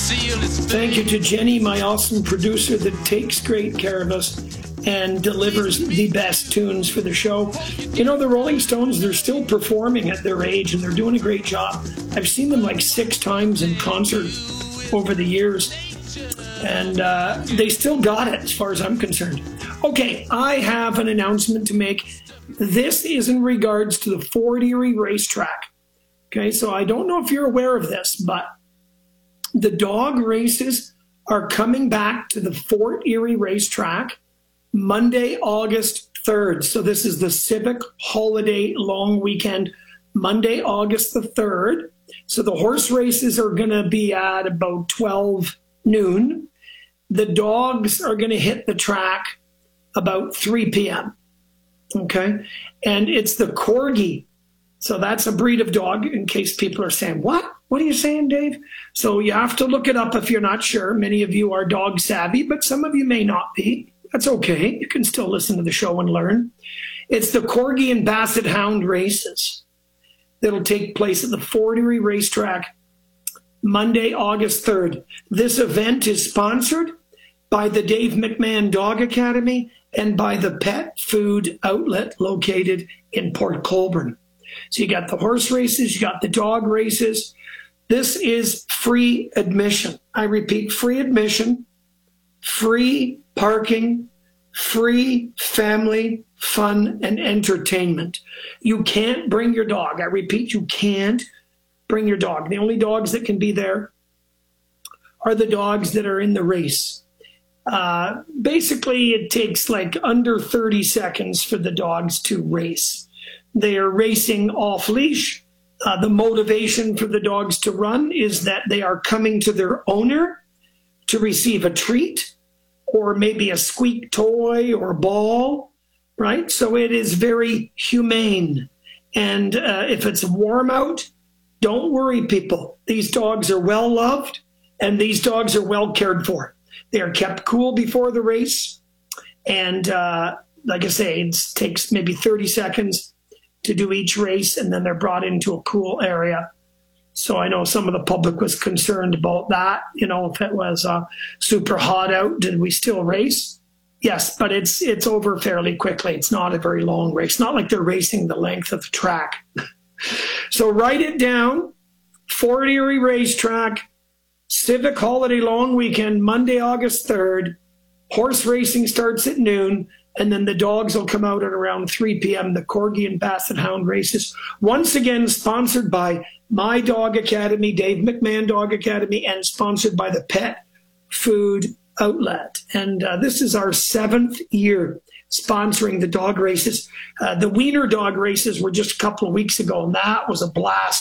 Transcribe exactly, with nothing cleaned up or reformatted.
Thank you to Jenny, my awesome producer that takes great care of us and delivers the best tunes for the show. You know, the Rolling Stones, they're still performing at their age and they're doing a great job. I've seen them like six times in concert over the years, and uh, they still got it as far as I'm concerned. Okay, I have an announcement to make. This is in regards to the Fort Erie racetrack. Okay, so I don't know if you're aware of this, but the dog races are coming back to the Fort Erie racetrack Monday, August third. So this is the Civic Holiday long weekend, Monday, August the third. So the horse races are going to be at about twelve noon. The dogs are going to hit the track about three p.m. Okay, and it's the Corgi. So that's a breed of dog, in case people are saying, what? What are you saying, Dave? So you have to look it up if you're not sure. Many of you are dog savvy, but some of you may not be. That's okay. You can still listen to the show and learn. It's the Corgi and Basset Hound races that'll take place at the Fort Erie racetrack Monday, August third. This event is sponsored by the Dave McMahon Dog Academy and by the Pet Food Outlet located in Port Colborne. So you got the horse races, you got the dog races. This is free admission. I repeat, free admission, free parking, free family fun and entertainment. You can't bring your dog. I repeat, you can't bring your dog. The only dogs that can be there are the dogs that are in the race. Uh, basically, it takes like under thirty seconds for the dogs to race. They are racing off leash. Uh, the motivation for the dogs to run is that they are coming to their owner to receive a treat or maybe a squeak toy or ball, right? So it is very humane. And uh, if it's warm out, don't worry, people. These dogs are well loved and these dogs are well cared for. They are kept cool before the race. And uh, like I say, it takes maybe thirty seconds to do each race, and then they're brought into a cool area. So I know some of the public was concerned about that. You know, if it was uh, super hot out, did we still race? Yes, but it's it's over fairly quickly. It's not a very long race. Not like they're racing the length of the track. So write it down. Fort Erie Racetrack, Civic Holiday Long Weekend, Monday, August third. Horse racing starts at noon. And then the dogs will come out at around three p.m., the Corgi and Basset Hound races. Once again, sponsored by My Dog Academy, Dave McMahon Dog Academy, and sponsored by the Pet Food Outlet. And uh, this is our seventh year sponsoring the dog races. Uh, the Wiener dog races were just a couple of weeks ago, and that was a blast.